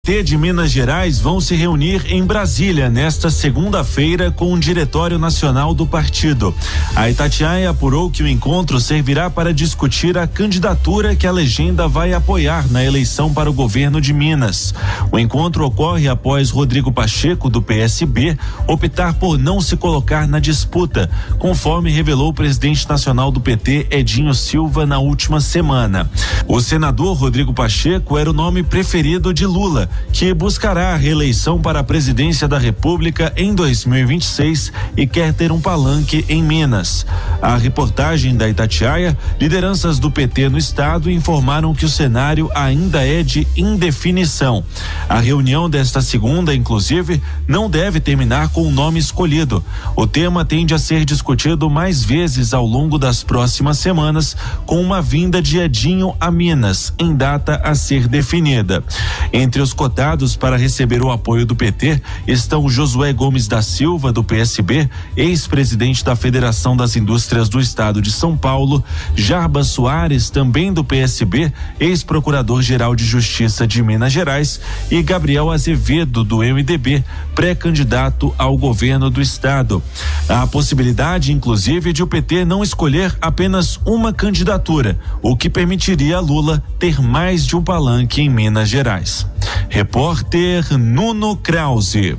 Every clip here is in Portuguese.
PT de Minas Gerais vão se reunir em Brasília nesta segunda-feira com o Diretório Nacional do partido. A Itatiaia apurou que o encontro servirá para discutir a candidatura que a legenda vai apoiar na eleição para o governo de Minas. O encontro ocorre após Rodrigo Pacheco, do PSB, optar por não se colocar na disputa, conforme revelou o presidente nacional do PT, Edinho Silva, na última semana. O senador Rodrigo Pacheco era o nome preferido de Lula, que buscará a reeleição para a presidência da República em 2026 e quer ter um palanque em Minas. A reportagem da Itatiaia, lideranças do PT no estado informaram que o cenário ainda é de indefinição. A reunião desta segunda, inclusive, não deve terminar com o nome escolhido. O tema tende a ser discutido mais vezes ao longo das próximas semanas, com uma vinda de Edinho a Minas, em data a ser definida. Entre os cotados para receber o apoio do PT estão Josué Gomes da Silva, do PSB, ex-presidente da Federação das Indústrias do Estado de São Paulo, Jarbas Soares, também do PSB, ex-procurador-geral de Justiça de Minas Gerais, e Gabriel Azevedo, do MDB, pré-candidato ao governo do estado. Há a possibilidade, inclusive, de o PT não escolher apenas uma candidatura, o que permitiria a Lula ter mais de um palanque em Minas Gerais. Repórter Nuno Krause.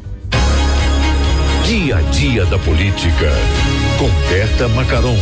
Dia a dia da política, com Berta Macaron.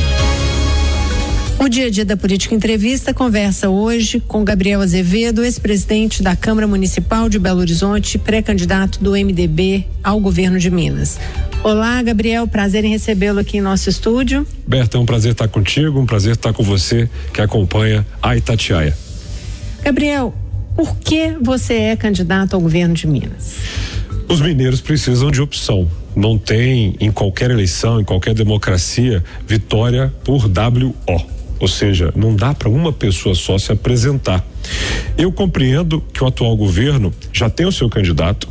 O Dia a Dia da Política Entrevista conversa hoje com Gabriel Azevedo, ex-presidente da Câmara Municipal de Belo Horizonte, pré-candidato do MDB ao governo de Minas. Olá, Gabriel, prazer em recebê-lo aqui em nosso estúdio. Berta, é um prazer estar contigo, um prazer estar com você que acompanha a Itatiaia. Gabriel, por que você é candidato ao governo de Minas? Os mineiros precisam de opção. Não tem, em qualquer eleição, em qualquer democracia, vitória por WO. Ou seja, não dá para uma pessoa só se apresentar. Eu compreendo que o atual governo já tem o seu candidato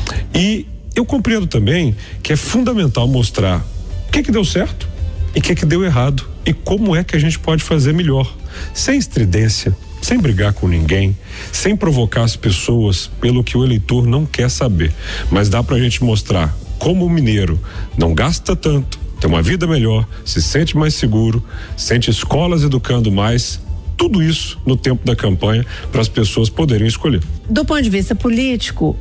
e eu compreendo também que é fundamental mostrar o que deu certo e o que deu errado e como é que a gente pode fazer melhor, sem estridência, sem brigar com ninguém, sem provocar as pessoas pelo que o eleitor não quer saber. Mas dá pra gente mostrar como o mineiro não gasta tanto, tem uma vida melhor, se sente mais seguro, sente escolas educando mais, tudo isso no tempo da campanha para as pessoas poderem escolher. Do ponto de vista político,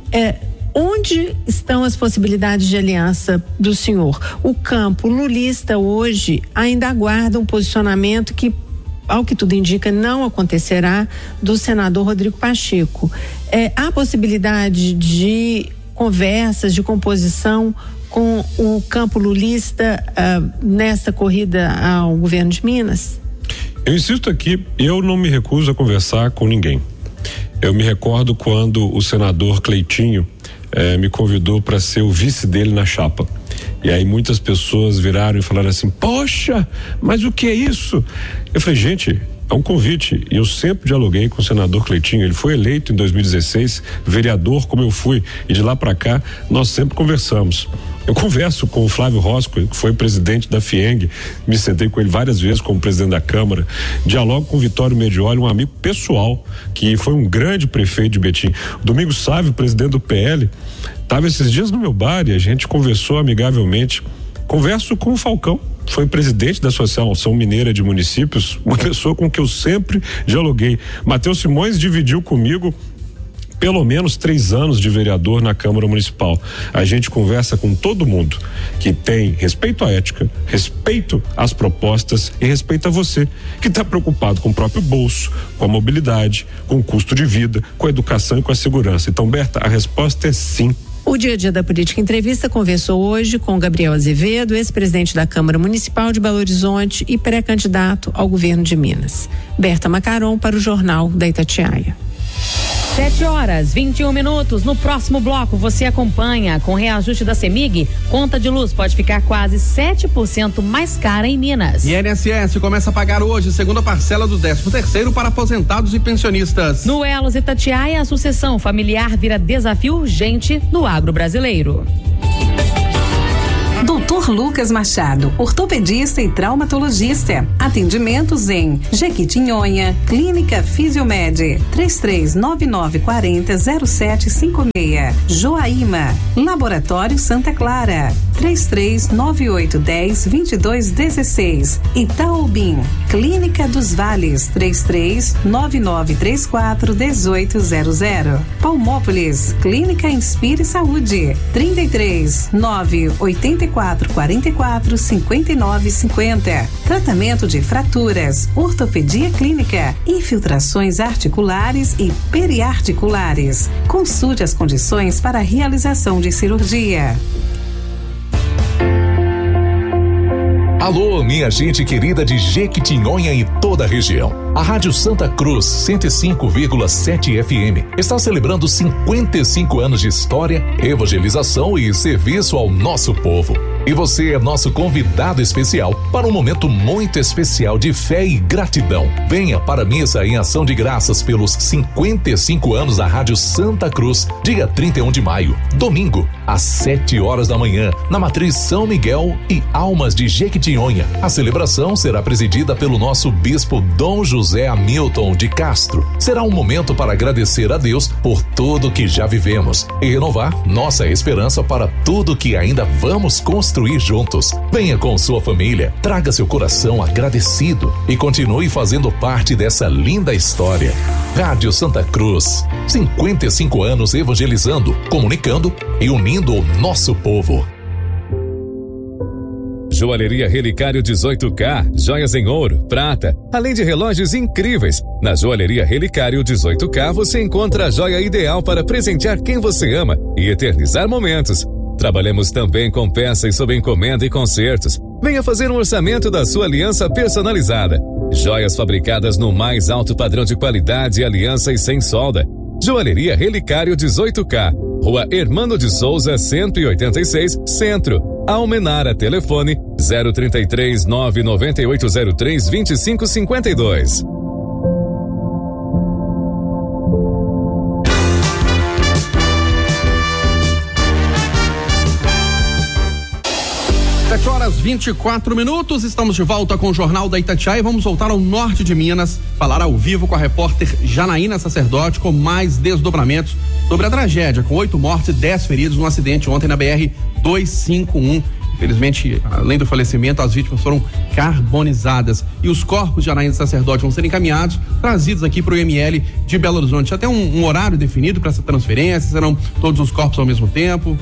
onde estão as possibilidades de aliança do senhor? O campo lulista hoje ainda aguarda um posicionamento que, ao que tudo indica, não acontecerá, do senador Rodrigo Pacheco. Há possibilidade de conversas, de composição com o campo lulista nessa corrida ao governo de Minas? Eu insisto aqui, eu não me recuso a conversar com ninguém. Eu me recordo quando o senador Cleitinho me convidou para ser o vice dele na chapa. E aí muitas pessoas viraram e falaram assim: poxa, mas o que é isso? Eu falei, gente, é um convite. E eu sempre dialoguei com o senador Cleitinho. Ele foi eleito em 2016, vereador como eu fui, e de lá para cá nós sempre conversamos. Eu converso com o Flávio Rosco, que foi presidente da FIENG, me sentei com ele várias vezes como presidente da Câmara, dialogo com o Vitório Medioli, um amigo pessoal, que foi um grande prefeito de Betim. O Domingos Sávio, presidente do PL, estava esses dias no meu bar e a gente conversou amigavelmente. Converso com o Falcão, foi presidente da Associação Mineira de Municípios, uma pessoa com que eu sempre dialoguei. Matheus Simões dividiu comigo pelo menos 3 anos de vereador na Câmara Municipal. A gente conversa com todo mundo que tem respeito à ética, respeito às propostas e respeito a você, que está preocupado com o próprio bolso, com a mobilidade, com o custo de vida, com a educação e com a segurança. Então, Berta, a resposta é sim. O Dia a Dia da Política Entrevista conversou hoje com Gabriel Azevedo, ex-presidente da Câmara Municipal de Belo Horizonte e pré-candidato ao governo de Minas. Berta Macaron para o Jornal da Itatiaia. 7h21. No próximo bloco você acompanha: com reajuste da CEMIG, conta de luz pode ficar quase 7% mais cara em Minas. E a INSS começa a pagar hoje segunda parcela do 13º para aposentados e pensionistas. No Elos Itatiaia, a sucessão familiar vira desafio urgente no agro brasileiro. Doutor Dr. Lucas Machado, ortopedista e traumatologista. Atendimentos em Jequitinhonha, Clínica Fisiomed, 3399400756. Joaíma, Laboratório Santa Clara, 3398102216. Itaobim, Clínica dos Vales, 3399341800. Palmópolis, Clínica Inspire Saúde, 33-9-84-44-59-50. Tratamento de fraturas, ortopedia clínica, infiltrações articulares e periarticulares. Consulte as condições para a realização de cirurgia. Alô, minha gente querida de Jequitinhonha e toda a região. A Rádio Santa Cruz 105,7 FM está celebrando 55 anos de história, evangelização e serviço ao nosso povo. E você é nosso convidado especial para um momento muito especial de fé e gratidão. Venha para a missa em ação de graças pelos 55 anos da Rádio Santa Cruz, dia 31 de maio, domingo, às 7 horas da manhã, na Matriz São Miguel e Almas de Jequitinhonha. A celebração será presidida pelo nosso bispo Dom José Hamilton de Castro. Será um momento para agradecer a Deus por tudo que já vivemos e renovar nossa esperança para tudo que ainda vamos construir juntos. Venha com sua família, traga seu coração agradecido e continue fazendo parte dessa linda história. Rádio Santa Cruz, 55 anos evangelizando, comunicando e unindo o nosso povo. Joalheria Relicário 18K, joias em ouro, prata, além de relógios incríveis. Na Joalheria Relicário 18K você encontra a joia ideal para presentear quem você ama e eternizar momentos. Trabalhamos também com peças sob encomenda e consertos. Venha fazer um orçamento da sua aliança personalizada. Joias fabricadas no mais alto padrão de qualidade, aliança e sem solda. Joalheria Relicário 18K, Rua Hermano de Souza, 186, Centro. Almenara, telefone 033 99803 2552. Horas 24 minutos, estamos de volta com o Jornal da Itatiaia e vamos voltar ao norte de Minas, falar ao vivo com a repórter Janaína Sacerdote com mais desdobramentos sobre a tragédia, com 8 mortes e 10 feridos no acidente ontem na BR-251. Infelizmente, além do falecimento, as vítimas foram carbonizadas e os corpos de Janaína Sacerdote vão ser encaminhados, trazidos aqui para o IML de Belo Horizonte. Já tem um horário definido para essa transferência? Serão todos os corpos ao mesmo tempo?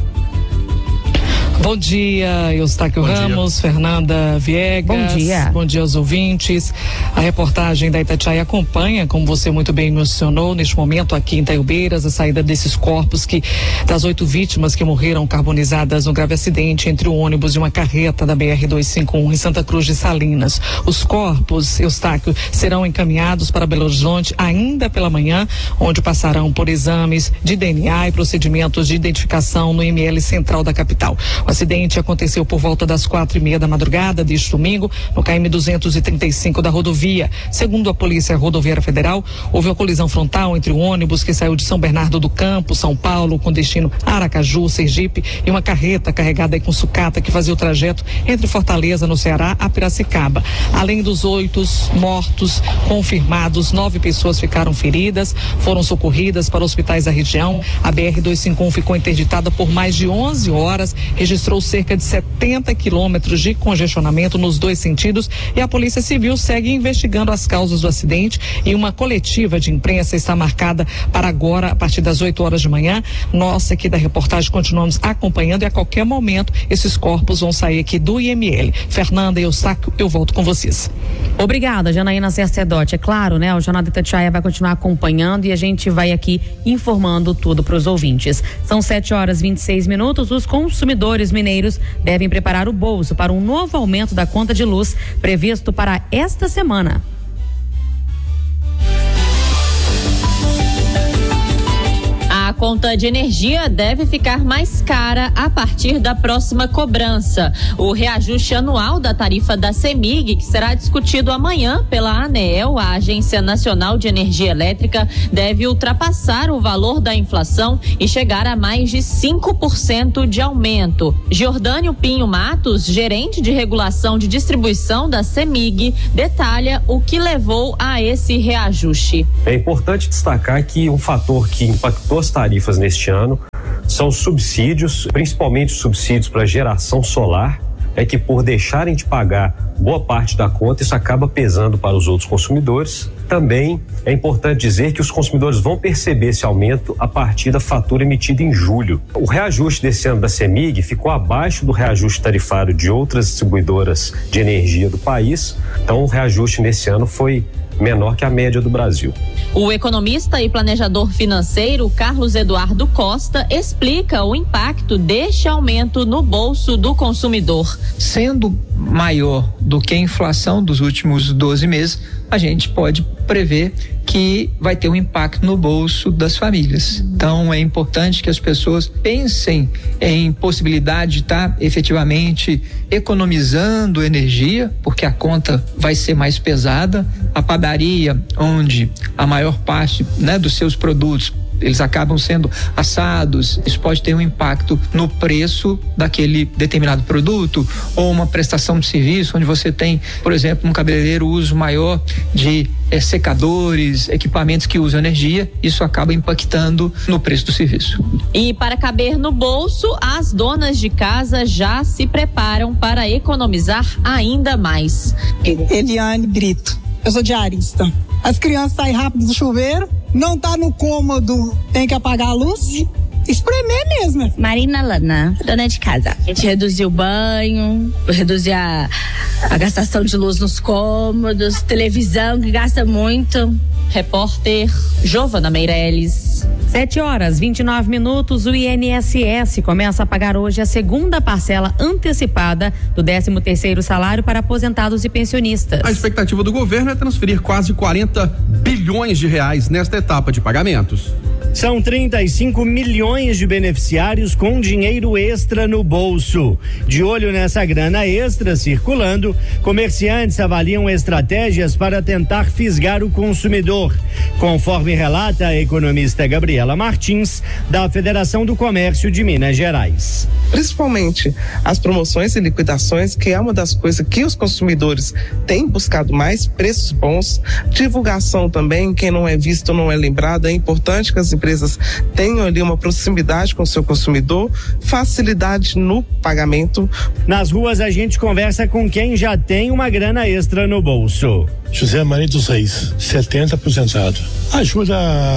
Bom dia, Eustáquio Ramos, Fernanda Viegas. Bom dia. Bom dia aos ouvintes. A reportagem da Itatiaia acompanha, como você muito bem mencionou, neste momento aqui em Taiobeiras, a saída desses corpos das 8 vítimas que morreram carbonizadas no grave acidente entre um ônibus e uma carreta da BR-251 em Santa Cruz de Salinas. Os corpos, Eustáquio, serão encaminhados para Belo Horizonte ainda pela manhã, onde passarão por exames de DNA e procedimentos de identificação no IML central da capital. O acidente aconteceu por volta das 4:30 da madrugada deste domingo, no KM 235 da rodovia. Segundo a Polícia Rodoviária Federal, houve uma colisão frontal entre o ônibus que saiu de São Bernardo do Campo, São Paulo, com destino a Aracaju, Sergipe, e uma carreta carregada com sucata que fazia o trajeto entre Fortaleza, no Ceará, a Piracicaba. Além dos 8 mortos confirmados, 9 pessoas ficaram feridas, foram socorridas para hospitais da região. A BR-251 ficou interditada por mais de 11 horas, registrou cerca de 70 quilômetros de congestionamento nos 2 sentidos e a Polícia Civil segue investigando as causas do acidente e uma coletiva de imprensa está marcada para agora, a partir das 8 horas de manhã. Nós aqui da reportagem continuamos acompanhando e a qualquer momento esses corpos vão sair aqui do IML. Fernanda e Eustáquio, eu volto com vocês. Obrigada, Janaína Sacerdote. É claro, né? O Jornal da Itatiaia vai continuar acompanhando e a gente vai aqui informando tudo para os ouvintes. São 7 horas 26 minutos. Os consumidores mineiros devem preparar o bolso para um novo aumento da conta de luz previsto para esta semana. A conta de energia deve ficar mais cara a partir da próxima cobrança. O reajuste anual da tarifa da CEMIG, que será discutido amanhã pela ANEEL, a Agência Nacional de Energia Elétrica, deve ultrapassar o valor da inflação e chegar a mais de 5% de aumento. Giordânio Pinho Matos, gerente de regulação de distribuição da CEMIG, detalha o que levou a esse reajuste. É importante destacar que um fator que impactou as tarifas neste ano são subsídios, principalmente subsídios para geração solar, que por deixarem de pagar boa parte da conta, isso acaba pesando para os outros consumidores. Também é importante dizer que os consumidores vão perceber esse aumento a partir da fatura emitida em julho. O reajuste desse ano da CEMIG ficou abaixo do reajuste tarifário de outras distribuidoras de energia do país, então o reajuste nesse ano foi menor que a média do Brasil. O economista e planejador financeiro Carlos Eduardo Costa explica o impacto deste aumento no bolso do consumidor. Sendo maior do que a inflação dos últimos 12 meses, a gente pode prever que vai ter um impacto no bolso das famílias. Então é importante que as pessoas pensem em possibilidade de estar efetivamente economizando energia, porque a conta vai ser mais pesada. A padaria, onde a maior parte, dos seus produtos eles acabam sendo assados, isso pode ter um impacto no preço daquele determinado produto, ou uma prestação de serviço onde você tem, por exemplo, um cabeleireiro, uso maior de secadores, equipamentos que usam energia, isso acaba impactando no preço do serviço. E para caber no bolso, as donas de casa já se preparam para economizar ainda mais. Eliane Brito, eu sou diarista. As crianças saem rápido do chuveiro, não tá no cômodo, tem que apagar a luz, espremer mesmo. Marina Lana, dona de casa. A gente reduziu o banho, reduziu a gastação de luz nos cômodos, televisão que gasta muito. Repórter Giovana Meirelles. 7h29, o INSS começa a pagar hoje a segunda parcela antecipada do 13º salário para aposentados e pensionistas. A expectativa do governo é transferir quase 40 bilhões de reais nesta etapa de pagamentos. São 35 milhões de beneficiários com dinheiro extra no bolso. De olho nessa grana extra circulando, comerciantes avaliam estratégias para tentar fisgar o consumidor, conforme relata a economista Gabriela Martins, da Federação do Comércio de Minas Gerais. Principalmente as promoções e liquidações, que é uma das coisas que os consumidores têm buscado mais, preços bons, divulgação também, quem não é visto não é lembrado, é importante que as empresas tenham ali uma proximidade com o seu consumidor, facilidade no pagamento. Nas ruas a gente conversa com quem já tem uma grana extra no bolso. José Maria dos Reis, 70 aposentado. Ajuda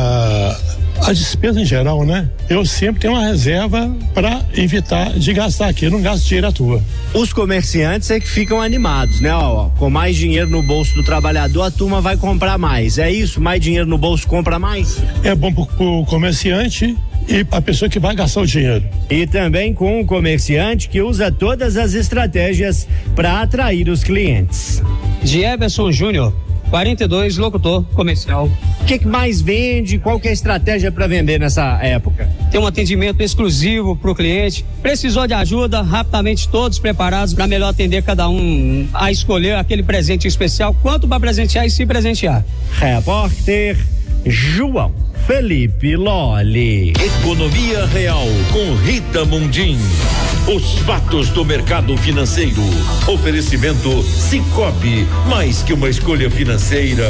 a despesa em geral, né? Eu sempre tenho uma reserva para evitar de gastar aqui, eu não gasto dinheiro à toa. Os comerciantes é que ficam animados, né? Com mais dinheiro no bolso do trabalhador, a turma vai comprar mais. É isso? Mais dinheiro no bolso compra mais? É bom pro comerciante e a pessoa que vai gastar o dinheiro. E também com o comerciante que usa todas as estratégias para atrair os clientes. De Everson Júnior, 42, locutor comercial. O que mais vende? Qual que é a estratégia para vender nessa época? Tem um atendimento exclusivo para o cliente. Precisou de ajuda, rapidamente todos preparados para melhor atender cada um a escolher aquele presente especial, quanto para presentear e se presentear. Repórter João Felipe Lolli. Economia Real com Rita Mundim. Os fatos do mercado financeiro. Oferecimento Sicoob, mais que uma escolha financeira.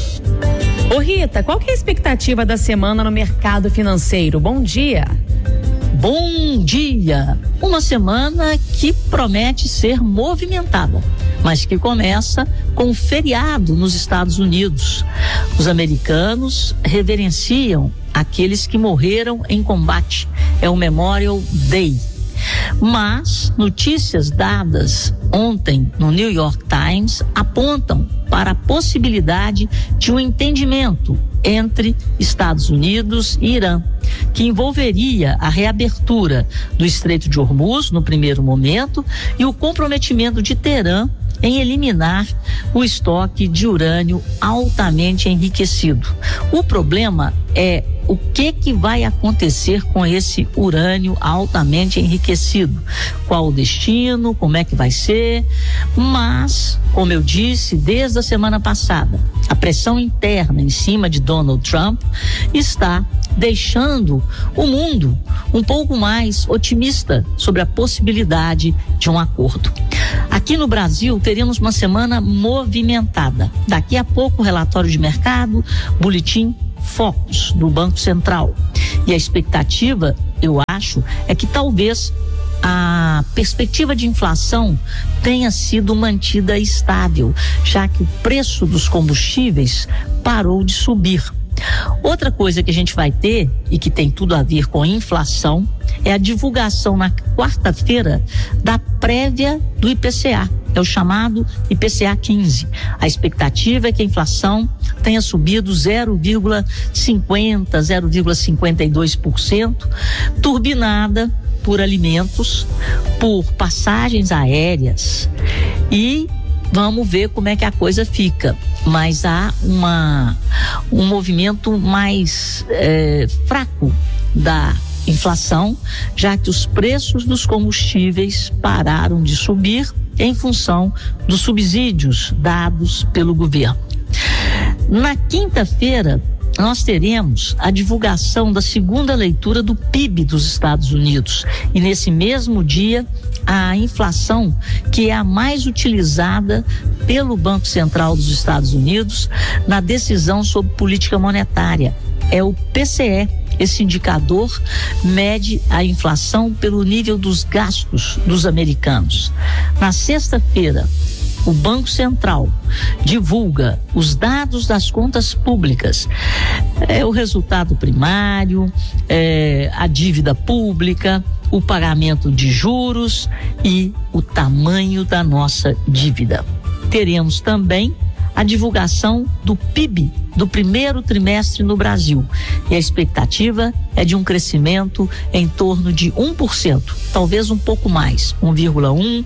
Ô Rita, qual que é a expectativa da semana no mercado financeiro? Bom dia. Bom dia. Uma semana que promete ser movimentada, mas que começa com um feriado nos Estados Unidos. Os americanos reverenciam aqueles que morreram em combate. É o Memorial Day. Mas notícias dadas ontem no New York Times apontam para a possibilidade de um entendimento entre Estados Unidos e Irã, que envolveria a reabertura do Estreito de Hormuz no primeiro momento e o comprometimento de Teherã em eliminar o estoque de urânio altamente enriquecido. O problema é o que vai acontecer com esse urânio altamente enriquecido, qual o destino, como é que vai ser, mas, como eu disse desde a semana passada, a pressão interna em cima de Donald Trump está deixando o mundo um pouco mais otimista sobre a possibilidade de um acordo. Aqui no Brasil teremos uma semana movimentada. Daqui a pouco o relatório de mercado, boletim Focus do Banco Central. E a expectativa, eu acho, é que talvez a perspectiva de inflação tenha sido mantida estável, já que o preço dos combustíveis parou de subir. Outra coisa que a gente vai ter, e que tem tudo a ver com inflação, é a divulgação na quarta-feira da prévia do IPCA, é o chamado IPCA 15. A expectativa é que a inflação tenha subido 0,52%, turbinada por alimentos, por passagens aéreas, e vamos ver como é que a coisa fica. Mas há um movimento mais fraco da inflação, já que os preços dos combustíveis pararam de subir em função dos subsídios dados pelo governo. Na quinta-feira, nós teremos a divulgação da segunda leitura do PIB dos Estados Unidos, e nesse mesmo dia a inflação, que é a mais utilizada pelo Banco Central dos Estados Unidos na decisão sobre política monetária, é o PCE. Esse indicador mede a inflação pelo nível dos gastos dos americanos. Na sexta-feira, o Banco Central divulga os dados das contas públicas, o resultado primário, a dívida pública, o pagamento de juros e o tamanho da nossa dívida. Teremos também a divulgação do PIB do primeiro trimestre no Brasil, e a expectativa é de um crescimento em torno de 1%, talvez um pouco mais, 1,1%,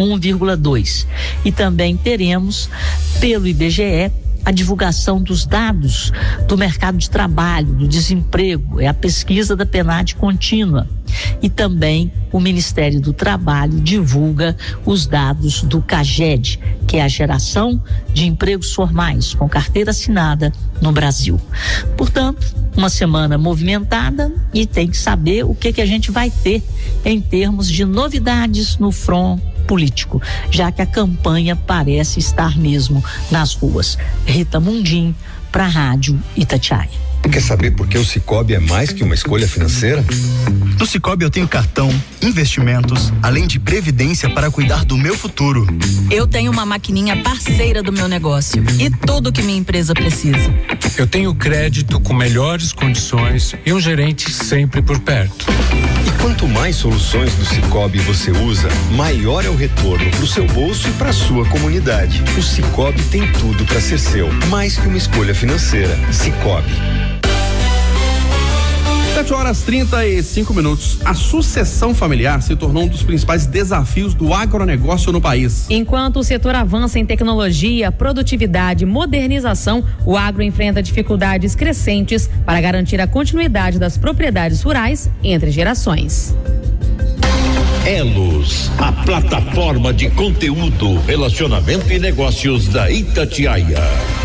1,2%. E também teremos, pelo IBGE, a divulgação dos dados do mercado de trabalho, do desemprego, é a pesquisa da PNAD contínua. E também o Ministério do Trabalho divulga os dados do CAGED, que é a geração de empregos formais com carteira assinada no Brasil. Portanto, uma semana movimentada, e tem que saber o que a gente vai ter em termos de novidades no front político, já que a campanha parece estar mesmo nas ruas. Rita Mundim, para a Rádio Itatiaia. Quer saber por que o Sicoob é mais que uma escolha financeira? No Sicoob eu tenho cartão, investimentos, além de previdência para cuidar do meu futuro. Eu tenho uma maquininha parceira do meu negócio e tudo que minha empresa precisa. Eu tenho crédito com melhores condições e um gerente sempre por perto. E quanto mais soluções do Sicoob você usa, maior é o retorno para o seu bolso e para a sua comunidade. O Sicoob tem tudo para ser seu, mais que uma escolha financeira. Sicoob. 7h35. A sucessão familiar se tornou um dos principais desafios do agronegócio no país. Enquanto o setor avança em tecnologia, produtividade e modernização, o agro enfrenta dificuldades crescentes para garantir a continuidade das propriedades rurais entre gerações. Elos, a plataforma de conteúdo, relacionamento e negócios da Itatiaia.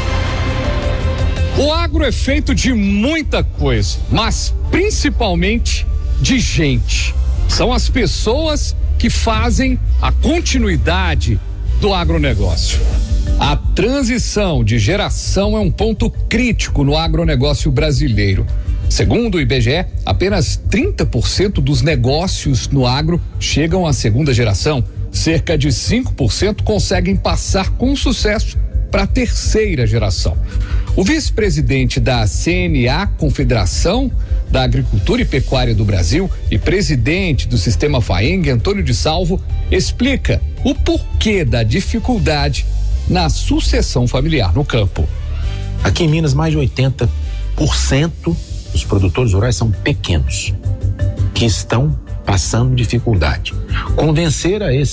O agro é feito de muita coisa, mas principalmente de gente. São as pessoas que fazem a continuidade do agronegócio. A transição de geração é um ponto crítico no agronegócio brasileiro. Segundo o IBGE, apenas 30% dos negócios no agro chegam à segunda geração. Cerca de 5% conseguem passar com sucesso para a terceira geração. O vice-presidente da CNA, Confederação da Agricultura e Pecuária do Brasil, e presidente do Sistema FAENG, Antônio de Salvo, explica o porquê da dificuldade na sucessão familiar no campo. Aqui em Minas, mais de 80% dos produtores rurais são pequenos, que estão passando dificuldade. Convencer a esses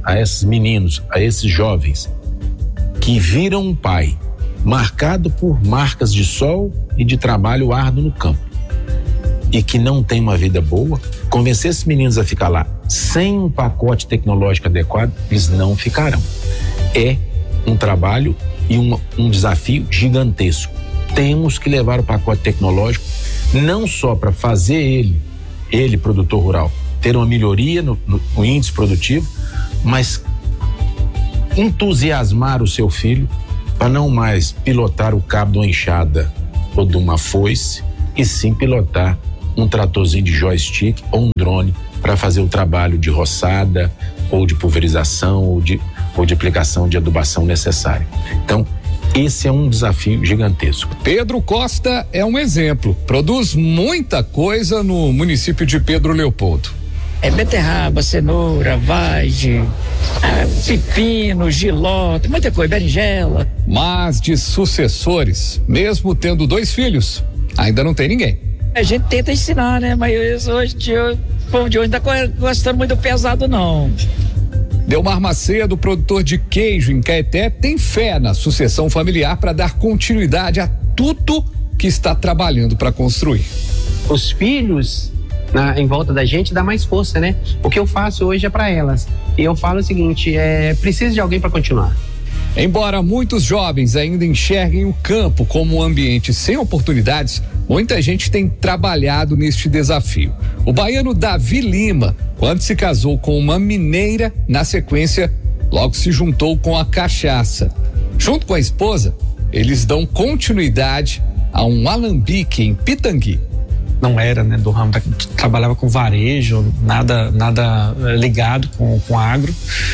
a esses meninos, a esses jovens que viram um pai marcado por marcas de sol e de trabalho árduo no campo e que não tem uma vida boa, convencer esses meninos a ficar lá sem um pacote tecnológico adequado, eles não ficarão. É um trabalho e um desafio gigantesco. Temos que levar o pacote tecnológico não só para fazer ele, produtor rural, ter uma melhoria no índice produtivo, mas entusiasmar o seu filho para não mais pilotar o cabo de uma enxada ou de uma foice, e sim pilotar um tratorzinho de joystick ou um drone para fazer o trabalho de roçada ou de pulverização ou de aplicação de adubação necessária. Então, esse é um desafio gigantesco. Pedro Costa é um exemplo. Produz muita coisa no município de Pedro Leopoldo. É beterraba, cenoura, vagem, pepino, jiló, tem muita coisa, berinjela. Mas de sucessores, mesmo tendo 2 filhos, ainda não tem ninguém. A gente tenta ensinar, né? Mas hoje o povo de hoje não tá gostando muito do pesado, não. Delmar Macedo, produtor de queijo em Caeté, tem fé na sucessão familiar para dar continuidade a tudo que está trabalhando para construir. Os filhos em volta da gente dá mais força, né? O que eu faço hoje é para elas. E eu falo o seguinte, preciso de alguém para continuar. Embora muitos jovens ainda enxerguem o campo como um ambiente sem oportunidades, muita gente tem trabalhado neste desafio. O baiano Davi Lima, quando se casou com uma mineira, na sequência, logo se juntou com a cachaça. Junto com a esposa, eles dão continuidade a um alambique em Pitangui. Não era, né, do ramo, trabalhava com varejo, nada ligado com agro.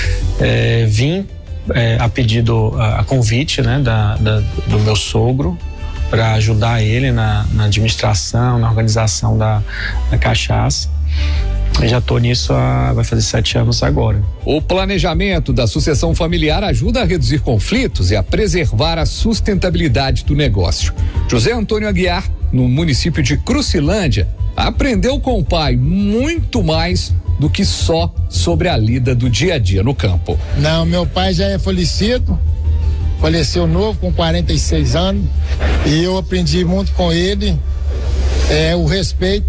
Vim a convite, né, do meu sogro, para ajudar ele na administração, na organização da cachaça. Eu já estou nisso vai fazer 7 anos agora. O planejamento da sucessão familiar ajuda a reduzir conflitos e a preservar a sustentabilidade do negócio. José Antônio Aguiar, no município de Crucilândia, aprendeu com o pai muito mais do que só sobre a lida do dia a dia no campo. Não, meu pai já é falecido, faleceu novo, com 46 anos, e eu aprendi muito com ele, o respeito,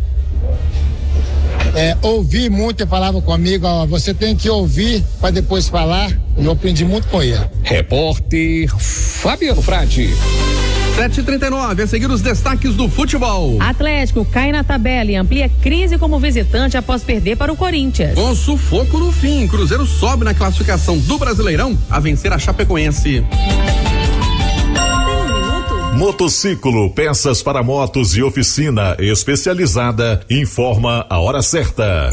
ouvi muito, ele falava comigo, você tem que ouvir para depois falar, eu aprendi muito com ele. Repórter Fabiano Frade. 7h39, a seguir os destaques do futebol. Atlético cai na tabela e amplia crise como visitante após perder para o Corinthians. Com sufoco no fim, Cruzeiro sobe na classificação do Brasileirão a vencer a Chapecoense. Motociclo, peças para motos e oficina especializada, informa a hora certa.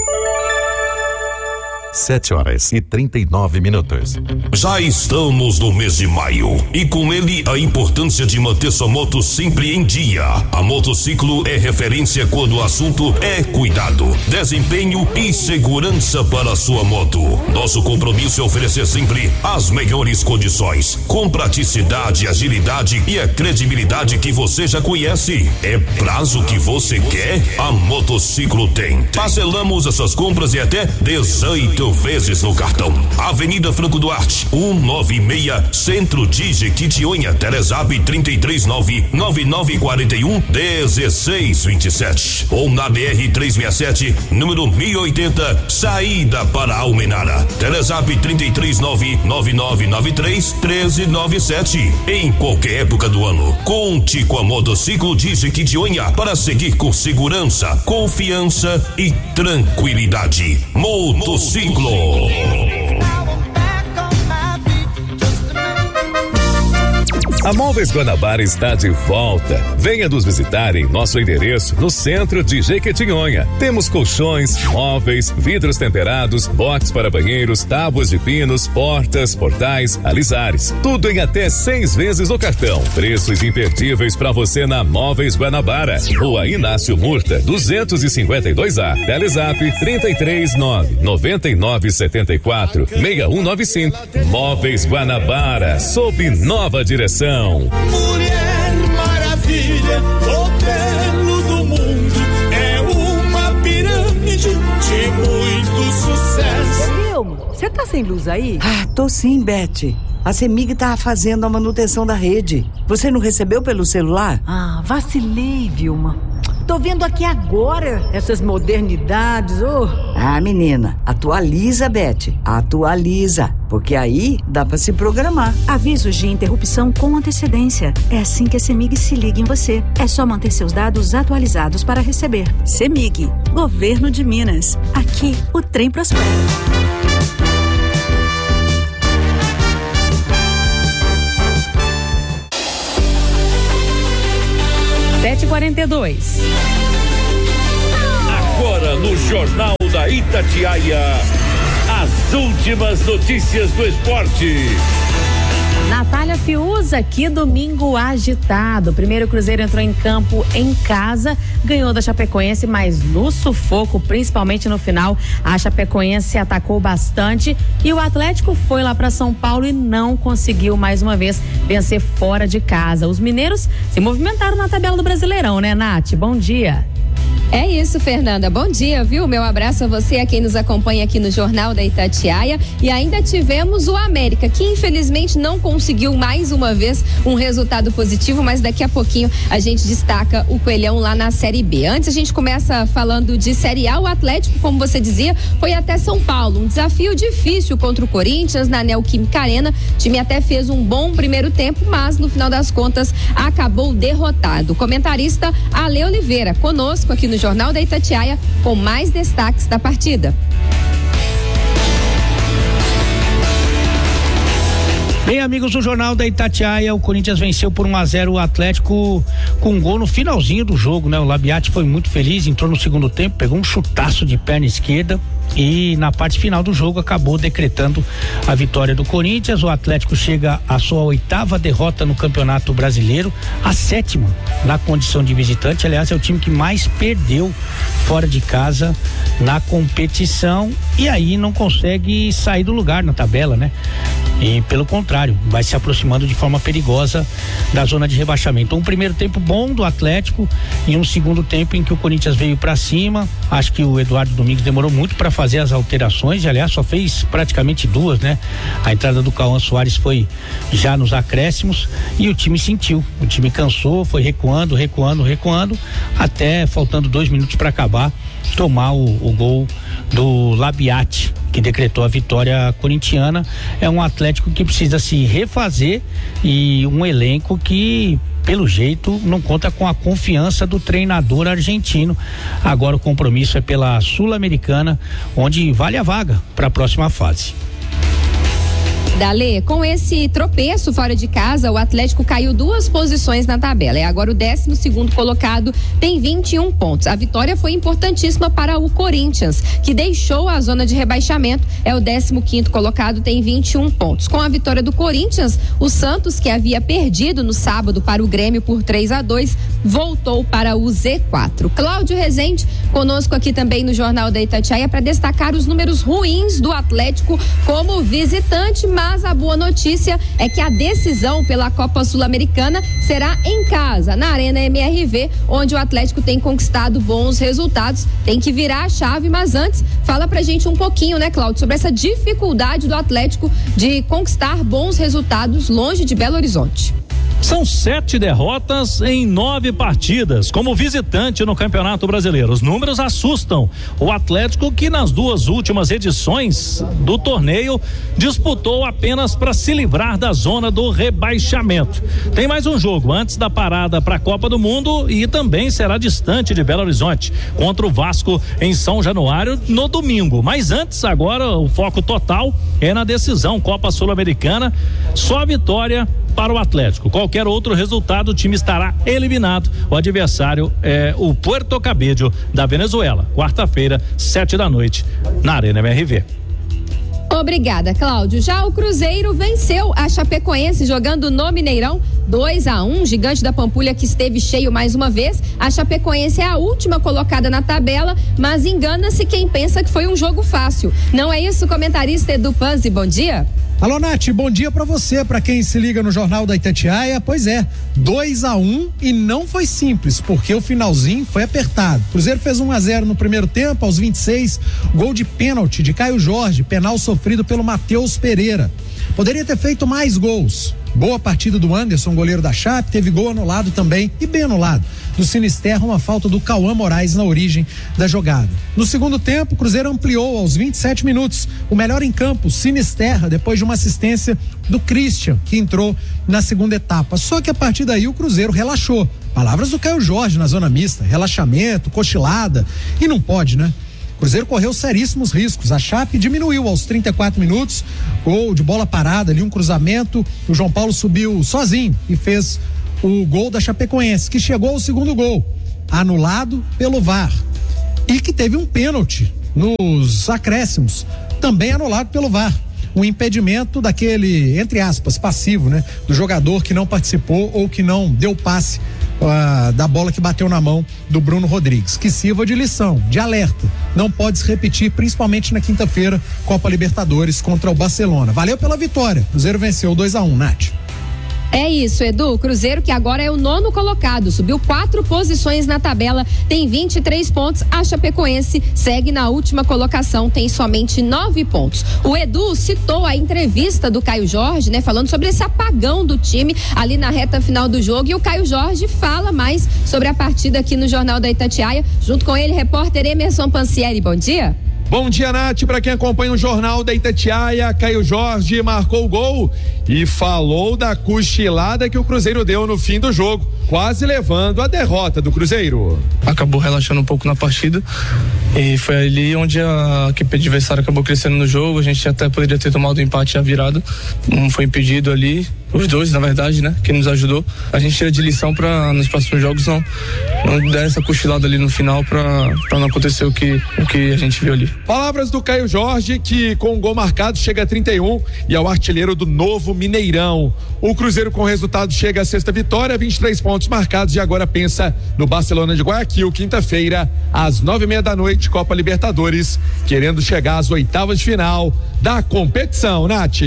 7h39. Já estamos no mês de maio e com ele a importância de manter sua moto sempre em dia. A Motociclo é referência quando o assunto é cuidado, desempenho e segurança para a sua moto. Nosso compromisso é oferecer sempre as melhores condições, com praticidade, agilidade e a credibilidade que você já conhece. É prazo que você quer? A Motociclo tem. Parcelamos essas compras em até 18 vezes no cartão. Avenida Franco Duarte, 196, Centro de Jequitinhonha, Telezap 339-9941-1627 ou na BR 367, número 1080, saída para Almenara. Telezap 339-9993-1397. Em qualquer época do ano, conte com a Motociclo de Jequitinhonha para seguir com segurança, confiança e tranquilidade. Motociclo. A Móveis Guanabara está de volta. Venha nos visitar em nosso endereço no centro de Jequitinhonha. Temos colchões, móveis, vidros temperados, box para banheiros, tábuas de pinos, portas, portais, alisares. Tudo em até 6 vezes no cartão. Preços imperdíveis para você na Móveis Guanabara. Rua Inácio Murta, 252A. Telezap 339-9974-6195. Móveis Guanabara, sob nova direção. Mulher Maravilha, o belo do mundo, é uma pirâmide de muito sucesso. você tá sem luz aí? Tô sim, Beth. A CEMIG tá fazendo a manutenção da rede. Você não recebeu pelo celular? Vacilei, Vilma. Tô vendo aqui agora essas modernidades, menina, atualiza, Beth. Atualiza, porque aí dá pra se programar. Avisos de interrupção com antecedência. É assim que a CEMIG se liga em você. É só manter seus dados atualizados para receber. CEMIG, Governo de Minas. Aqui, o trem prospera. 7h42. Agora no Jornal da Itatiaia, as últimas notícias do esporte. Natália Fiuza, que domingo agitado. Primeiro o Cruzeiro entrou em campo em casa, ganhou da Chapecoense, mas no sufoco, principalmente no final, a Chapecoense atacou bastante e o Atlético foi lá para São Paulo e não conseguiu mais uma vez vencer fora de casa. Os mineiros se movimentaram na tabela do Brasileirão, né, Nath? Bom dia. É isso, Fernanda. Bom dia, viu? Meu abraço a você, a quem nos acompanha aqui no Jornal da Itatiaia. E ainda tivemos o América, que infelizmente não conseguiu mais uma vez um resultado positivo, mas daqui a pouquinho a gente destaca o Coelhão lá na Série B. Antes a gente começa falando de Série A. O Atlético, como você dizia, foi até São Paulo. Um desafio difícil contra o Corinthians na Neoquímica Arena. O time até fez um bom primeiro tempo, mas no final das contas acabou derrotado. O comentarista Ale Oliveira, conosco aqui no Jornal da Itatiaia, com mais destaques da partida. Bem, amigos do Jornal da Itatiaia, o Corinthians venceu por 1-0 o Atlético com um gol no finalzinho do jogo, né? O Labiati foi muito feliz, entrou no segundo tempo, pegou um chutaço de perna esquerda e na parte final do jogo acabou decretando a vitória do Corinthians. O Atlético chega à sua 8ª derrota no Campeonato Brasileiro, a 7ª na condição de visitante. Aliás, é o time que mais perdeu fora de casa na competição e aí não consegue sair do lugar na tabela, né? E pelo contrário, vai se aproximando de forma perigosa da zona de rebaixamento. Um primeiro tempo bom do Atlético e um segundo tempo em que o Corinthians veio para cima. Acho que o Eduardo Domingues demorou muito para fazer as alterações, e aliás só fez praticamente 2, né? A entrada do Cauã Soares foi já nos acréscimos e o time sentiu, o time cansou, foi recuando, até faltando 2 minutos para acabar, tomar o gol do Labiati, que decretou a vitória corintiana. É um Atlético que precisa se refazer e um elenco que, pelo jeito, não conta com a confiança do treinador argentino. Agora o compromisso é pela Sul-Americana, onde vale a vaga para a próxima fase. Dale, com esse tropeço fora de casa, o Atlético caiu 2 posições na tabela. É agora o 12º colocado, tem 21 pontos. A vitória foi importantíssima para o Corinthians, que deixou a zona de rebaixamento. É o 15º colocado, tem 21 pontos. Com a vitória do Corinthians, o Santos, que havia perdido no sábado para o Grêmio por 3-2, voltou para o Z4. Cláudio Rezende, conosco aqui também no Jornal da Itatiaia, para destacar os números ruins do Atlético como visitante, mas a boa notícia é que a decisão pela Copa Sul-Americana será em casa, na Arena MRV, onde o Atlético tem conquistado bons resultados. Tem que virar a chave, mas antes, fala pra gente um pouquinho, né, Cláudio, sobre essa dificuldade do Atlético de conquistar bons resultados longe de Belo Horizonte. São 7 derrotas em 9 partidas como visitante no Campeonato Brasileiro. Os números assustam. O Atlético, que nas 2 últimas edições do torneio disputou apenas para se livrar da zona do rebaixamento. Tem mais um jogo antes da parada para a Copa do Mundo e também será distante de Belo Horizonte, contra o Vasco em São Januário no domingo. Mas antes, agora o foco total é na decisão Copa Sul-Americana. Só vitória para o Atlético. Qualquer outro resultado, o time estará eliminado. O adversário é o Puerto Cabello da Venezuela. Quarta-feira, 19h, na Arena MRV. Obrigada, Cláudio. Já o Cruzeiro venceu a Chapecoense jogando no Mineirão 2-1, Gigante da Pampulha que esteve cheio mais uma vez. A Chapecoense é a última colocada na tabela, mas engana-se quem pensa que foi um jogo fácil. Não é isso, comentarista Edu Panzi, bom dia. Alô, Nath, bom dia pra você, pra quem se liga no Jornal da Itatiaia. Pois é, 2-1 e não foi simples, porque o finalzinho foi apertado. Cruzeiro fez 1-0 no primeiro tempo, aos 26, gol de pênalti de Caio Jorge, penal sofrido pelo Matheus Pereira. Poderia ter feito mais gols. Boa partida do Anderson, goleiro da Chape, teve gol anulado também, e bem anulado, do Sinisterra, uma falta do Cauã Moraes na origem da jogada. No segundo tempo, o Cruzeiro ampliou aos 27 minutos. O melhor em campo, Sinisterra, depois de uma assistência do Christian, que entrou na segunda etapa. Só que a partir daí o Cruzeiro relaxou. Palavras do Caio Jorge na zona mista, relaxamento, cochilada, e não pode, né? O Cruzeiro correu seríssimos riscos. A Chape diminuiu aos 34 minutos, gol de bola parada ali, um cruzamento. O João Paulo subiu sozinho e fez o gol da Chapecoense, que chegou ao segundo gol, anulado pelo VAR. E que teve um pênalti nos acréscimos, também anulado pelo VAR. Um impedimento daquele, entre aspas, passivo, né? Do jogador que não participou ou que não deu passe da bola que bateu na mão do Bruno Rodrigues. Que sirva de lição, de alerta. Não pode se repetir, principalmente na quinta-feira, Copa Libertadores contra o Barcelona. Valeu pela vitória. Cruzeiro venceu 2-1, Nath. É isso, Edu. O Cruzeiro, que agora é o 9º colocado, subiu 4 posições na tabela, tem 23 pontos. A Chapecoense segue na última colocação, tem somente 9 pontos. O Edu citou a entrevista do Caio Jorge, né, falando sobre esse apagão do time ali na reta final do jogo, e o Caio Jorge fala mais sobre a partida aqui no Jornal da Itatiaia. Junto com ele, repórter Emerson Pansieri. Bom dia. Bom dia, Nath, para quem acompanha o Jornal da Itatiaia. Caio Jorge marcou o gol e falou da cochilada que o Cruzeiro deu no fim do jogo, quase levando a derrota do Cruzeiro. Acabou relaxando um pouco na partida e foi ali onde a equipe adversária acabou crescendo no jogo. A gente até poderia ter tomado o empate e a virada, não foi impedido ali, os dois na verdade, né, que nos ajudou. A gente tira de lição para nos próximos jogos não der essa cochilada ali no final, para não acontecer o que a gente viu ali. Palavras do Caio Jorge, que com um gol marcado chega a 31 e é o artilheiro do novo Mineirão. O Cruzeiro com resultado chega à 6ª vitória, 23 pontos marcados, e agora pensa no Barcelona de Guayaquil, quinta-feira, às 9:30 da noite, Copa Libertadores, querendo chegar às 8ª de final da competição, Nath.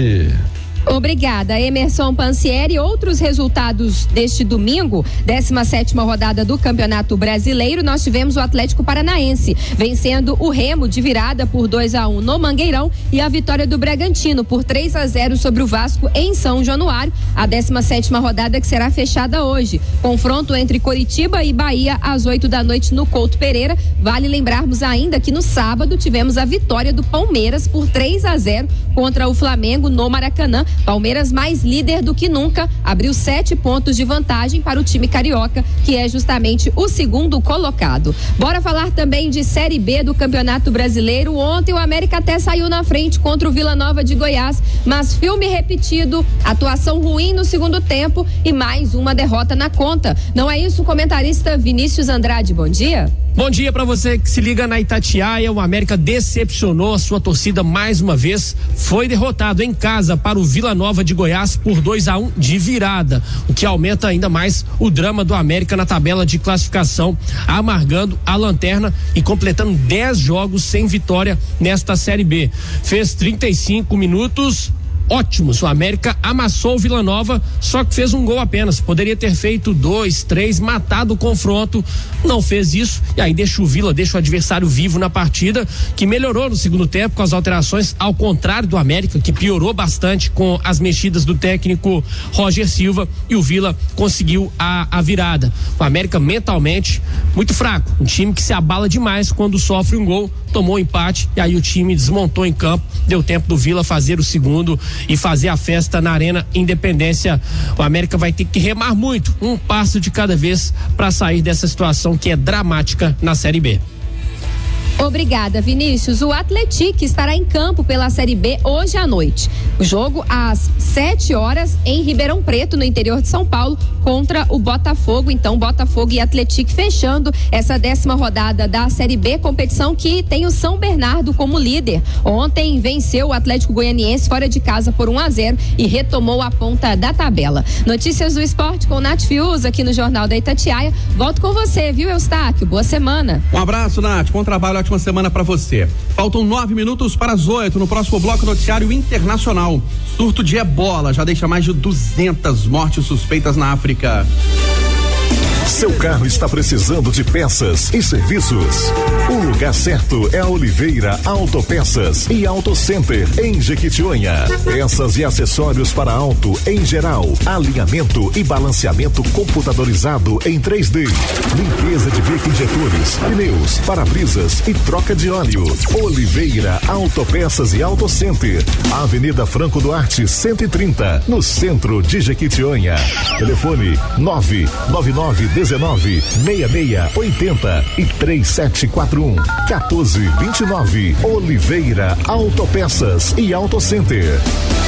Obrigada, Emerson Pansieri. Outros resultados deste domingo, 17ª rodada do Campeonato Brasileiro, nós tivemos o Atlético Paranaense vencendo o Remo de virada por 2-1 no Mangueirão, e a vitória do Bragantino por 3-0 sobre o Vasco em São Januário. A 17ª rodada que será fechada hoje. Confronto entre Coritiba e Bahia às 8 da noite no Couto Pereira. Vale lembrarmos ainda que no sábado tivemos a vitória do Palmeiras por 3-0 contra o Flamengo no Maracanã. Palmeiras mais líder do que nunca, abriu 7 pontos de vantagem para o time carioca, que é justamente o 2º colocado. Bora falar também de Série B do Campeonato Brasileiro. Ontem o América até saiu na frente contra o Vila Nova de Goiás, mas filme repetido, atuação ruim no segundo tempo e mais uma derrota na conta. Não é isso, comentarista Vinícius Andrade, bom dia. Bom dia para você que se liga na Itatiaia. O América decepcionou a sua torcida mais uma vez, foi derrotado em casa para o Vila Nova de Goiás por 2-1 de virada, o que aumenta ainda mais o drama do América na tabela de classificação, amargando a lanterna e completando 10 jogos sem vitória nesta Série B. Fez 35 minutos ótimos. O América amassou o Vila Nova, só que fez um gol apenas. Poderia ter feito 2, 3, matado o confronto. Não fez isso e aí deixa o adversário vivo na partida, que melhorou no segundo tempo com as alterações, ao contrário do América, que piorou bastante com as mexidas do técnico Roger Silva, e o Vila conseguiu a virada. O América mentalmente muito fraco, um time que se abala demais quando sofre um gol, tomou empate e aí o time desmontou em campo, deu tempo do Vila fazer o segundo e fazer a festa na Arena Independência. O América vai ter que remar muito, um passo de cada vez, para sair dessa situação que é dramática na Série B. Obrigada, Vinícius. O Atlético estará em campo pela Série B hoje à noite. O jogo às 7h em Ribeirão Preto, no interior de São Paulo, contra o Botafogo. Então, Botafogo e Atlético fechando essa 10ª rodada da Série B, competição que tem o São Bernardo como líder. Ontem venceu o Atlético Goianiense fora de casa por 1-0 e retomou a ponta da tabela. Notícias do esporte com Nath Fiuza aqui no Jornal da Itatiaia. Volto com você, viu, Eustáquio? Boa semana. Um abraço, Nath. Bom trabalho, ótima semana pra você. Faltam 9 minutos para as 8 no próximo bloco noticiário internacional. Surto de ebola já deixa mais de 200 mortes suspeitas na África. Seu carro está precisando de peças e serviços? O lugar certo é a Oliveira Autopeças e Auto Center em Jequitinhonha. Peças e acessórios para auto em geral, alinhamento e balanceamento computadorizado em 3D, limpeza de bico injetores, pneus, para-brisas e troca de óleo. Oliveira Autopeças e Auto Center, Avenida Franco Duarte 130, no centro de Jequitinhonha. Telefone 999196680 e 3741-1429. Oliveira Autopeças e Auto Center.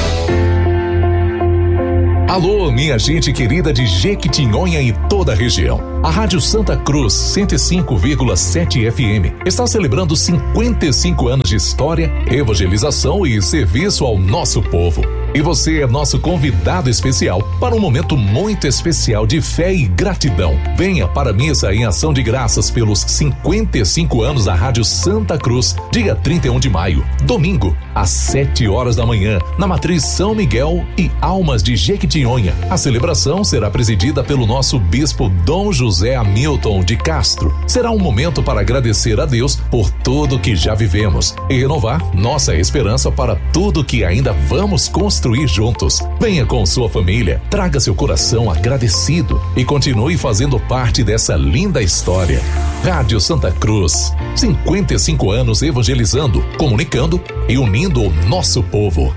Alô, minha gente querida de Jequitinhonha e toda a região. A Rádio Santa Cruz 105,7 FM está celebrando 55 anos de história, evangelização e serviço ao nosso povo. E você é nosso convidado especial para um momento muito especial de fé e gratidão. Venha para a missa em ação de graças pelos 55 anos da Rádio Santa Cruz, dia 31 de maio, domingo, às 7h da manhã, na Matriz São Miguel e Almas de Jequitinhonha. A celebração será presidida pelo nosso bispo Dom José Hamilton de Castro. Será um momento para agradecer a Deus por tudo que já vivemos e renovar nossa esperança para tudo que ainda vamos construir juntos. Venha com sua família, traga seu coração agradecido e continue fazendo parte dessa linda história. Rádio Santa Cruz, 55 anos evangelizando, comunicando e unindo o nosso povo.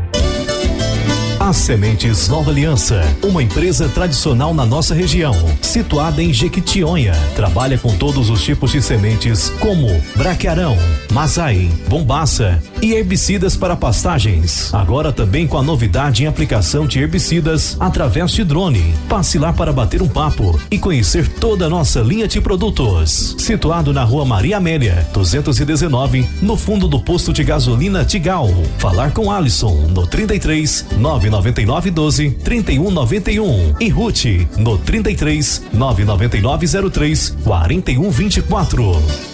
As Sementes Nova Aliança, uma empresa tradicional na nossa região, situada em Jequitinhonha. Trabalha com todos os tipos de sementes, como braquiarão, mazai, bombaça e herbicidas para pastagens. Agora também com a novidade em aplicação de herbicidas através de drone. Passe lá para bater um papo e conhecer toda a nossa linha de produtos. Situado na Rua Maria Amélia, 219, no fundo do posto de gasolina Tigal. Falar com Alisson no 33 99912 3191 e Ruth no 33 99903 4124.